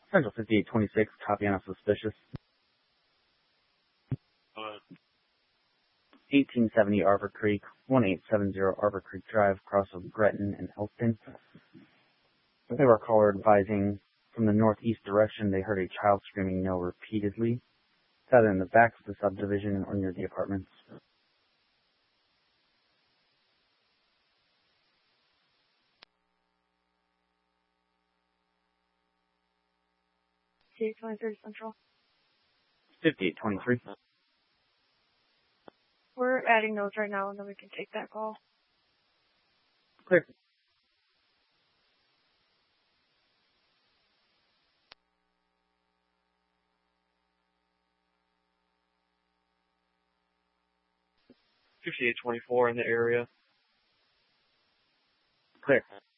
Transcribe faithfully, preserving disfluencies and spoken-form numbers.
Central fifty-eight twenty-six, copy on a suspicious. Uh, eighteen seventy Arbor Creek, eighteen seventy Arbor Creek Drive, cross of Gretton and Elkton. They were caller advising from the northeast direction they heard a child screaming no repeatedly. Either in the back of the subdivision or near the apartments. twenty-three Central. fifty-eight twenty-three. We're adding those right now, and then we can take that call. Clear. fifty-eight twenty-four in the area. Clear.